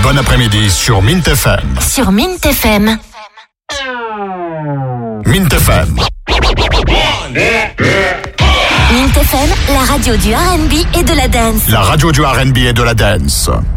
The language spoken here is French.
Bon après-midi sur Mint FM. Sur Mint FM. Mint FM. Mint FM, la radio du R&B et de la dance. La radio du R&B et de la dance.